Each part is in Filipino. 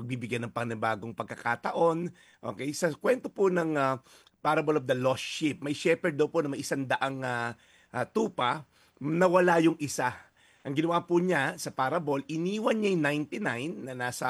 magbibigyan ng panibagong pagkakataon. Okay, sa kwento po ng parable of the lost sheep, may shepherd daw po na may 100 tupa, nawala yung isa. Ang ginawa po niya sa parable, iniwan niya yung 99 na nasa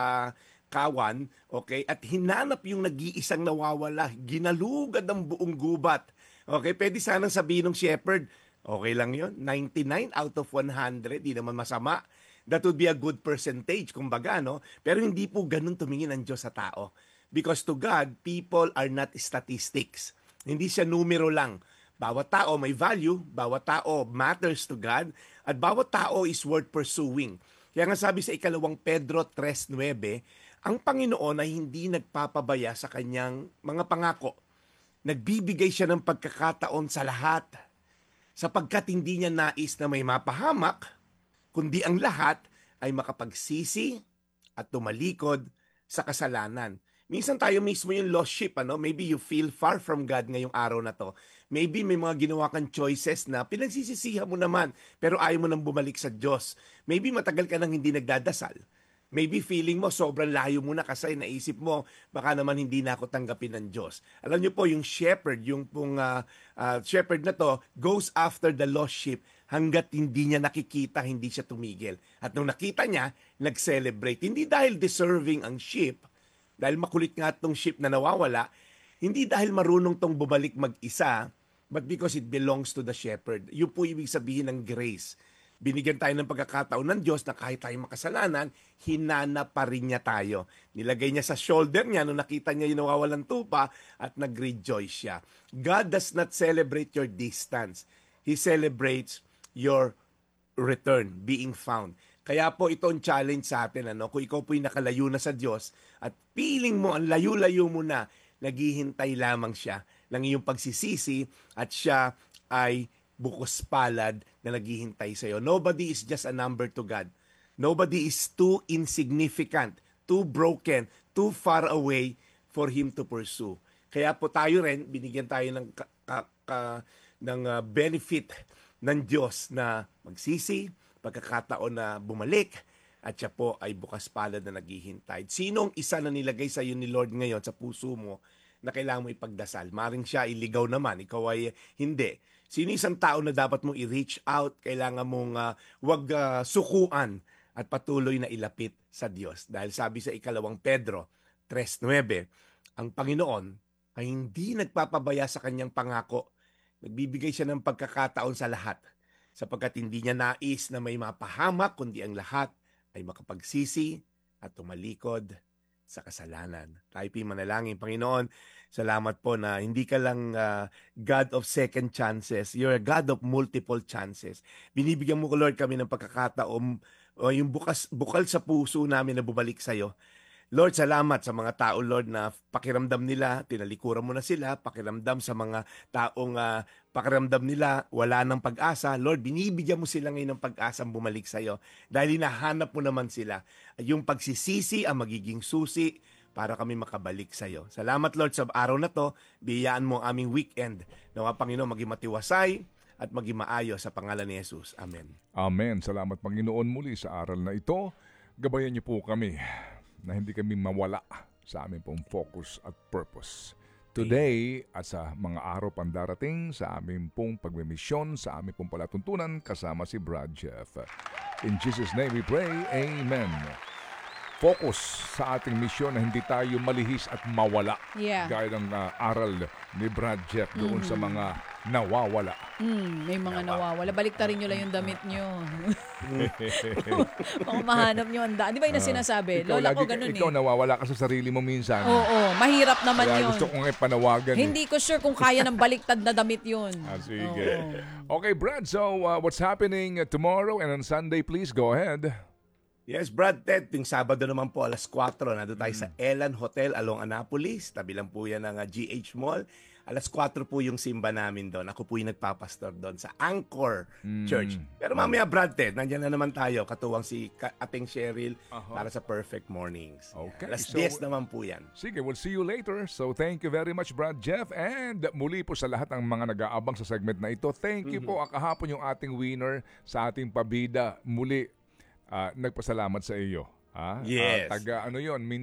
kawan, okay, at hinanap yung nag-iisang nawawala. Ginalugad ang buong gubat. Okay, pwede sanang sabihin ng shepherd, okay lang yun, 99 out of 100, di naman masama. That would be a good percentage, kumbaga, no? Pero hindi po ganun tumingin ang Diyos sa tao. Because to God, people are not statistics. Hindi siya numero lang. Bawat tao may value, bawat tao matters to God, at bawat tao is worth pursuing. Kaya nga sabi sa 2 Pedro 3:9, ang Panginoon ay hindi nagpapabaya sa kanyang mga pangako. Nagbibigay siya ng pagkakataon sa lahat, sapagkat hindi niya nais na may mapahamak, kundi ang lahat ay makapagsisi at tumalikod sa kasalanan. Minsan tayo mismo yung lost sheep, ano? Maybe you feel far from God ngayong araw na to. Maybe may mga ginawa kang choices na pinagsisisihan mo naman, pero ayaw mo nang bumalik sa Diyos. Maybe matagal ka nang hindi nagdadasal. Maybe feeling mo sobrang layo mo na kasi naisip mo, baka naman hindi na ako tanggapin ng Diyos. Alam niyo po, yung shepherd, yung pong shepherd na to, goes after the lost sheep hanggat hindi niya nakikita, hindi siya tumigil. At nung nakita niya, nag-celebrate. Hindi dahil deserving ang sheep, dahil makulit nga itong sheep na nawawala, hindi dahil marunong tong bumalik mag-isa, but because it belongs to the shepherd. Yun po ibig sabihin ng grace. Binigyan tayo ng pagkakataon ng Diyos na kahit tayo makasalanan, hinanap pa rin niya tayo. Nilagay niya sa shoulder niya nung nakita niya yung nawawalang tupa at nag-rejoice siya. God does not celebrate your distance. He celebrates your return, being found. Kaya po ito ang challenge sa atin, ano? Kung ikaw po'y nakalayo na sa Diyos at feeling mo, ang layo-layo mo na, naghihintay lamang siya ng iyong pagsisisi at siya ay bukos palad na naghihintay sa iyo. Nobody is just a number to God. Nobody is too insignificant, too broken, too far away for Him to pursue. Kaya po tayo rin, binigyan tayo ng benefit ng Diyos na magsisi, pagkakataon na bumalik, at siya po ay bukas palad na naghihintay. Sinong isa na nilagay sa iyo ni Lord ngayon sa puso mo na kailangan mo ipagdasal? Maring siya iligaw naman, ikaw ay hindi. Sino isang tao na dapat mong i-reach out, kailangan mong wag sukuan at patuloy na ilapit sa Diyos? Dahil sabi sa 2 Pedro 3:9, ang Panginoon ay hindi nagpapabaya sa kanyang pangako. Nagbibigay siya ng pagkakataon sa lahat, sapagkat hindi niya nais na may mapahamak, kundi ang lahat ay makapagsisi at tumalikod sa kasalanan. Tayo po'y manalangin. Panginoon, salamat po na hindi ka lang God of second chances. You're a God of multiple chances. Binibigyan mo ko, Lord, kami ng pagkakataon, yung bukal sa puso namin na bumalik sa iyo. Lord, salamat sa mga tao, Lord, na pakiramdam nila, tinalikuran mo na sila, pakiramdam sa mga taong pakiramdam nila, wala ng pag-asa. Lord, binibigyan mo sila ngayon ng pag-asang bumalik sa iyo dahil hinahanap mo naman sila. Yung pagsisisi ang magiging susi para kami makabalik sa iyo. Salamat, Lord, sa araw na to. Biyayaan mo ang aming weekend. Nawa, Panginoon, maging matiwasay at maging maayos sa pangalan ni Jesus. Amen. Amen. Salamat, Panginoon, muli sa aral na ito. Gabayan niyo po kami na hindi kami mawala sa aming pong focus at purpose. Today, at sa mga araw pang darating, sa aming pong pagmimisyon, sa aming pong palatuntunan, kasama si Brad Jeff. In Jesus' name we pray, Amen. Focus sa ating misyon na hindi tayo malihis at mawala. Yeah. Gaya ng aral ni Brad Jeff doon sa mga nawawala. May mga nawawala. Baliktarin nyo lang yung damit nyo. Baka mahanap nyo ang daan. Di ba yung sinasabi? Lola ko ganun ikaw nawawala ka sa sarili mo minsan. Oo, mahirap naman Kaya yun. gusto kong ipanawagan. Hindi ko sure kung kaya ng baliktad na damit yun. Sige. Okay, Brad. So, what's happening tomorrow and on Sunday? Please go ahead. Yes, Brad, Ted, ting Sabado naman po, alas 4, nandun tayo sa Elan Hotel along Annapolis. Tabi lang po yan ng GH Mall. Alas 4 po yung simba namin doon. Ako po yung nagpapastor doon sa Anchor Church. Pero mamaya, Brad, Ted, nandiyan na naman tayo. Katuwang si Ating Cheryl para sa Perfect Mornings. Okay. Alas 10 naman po yan. Sige, we'll see you later. So, thank you very much, Brad Jeff. And muli po sa lahat ng mga nag-aabang sa segment na ito, thank you po. Kahapon yung ating winner sa ating pabida. Muli, nagpasalamat sa iyo. Yes. Taga ano yun,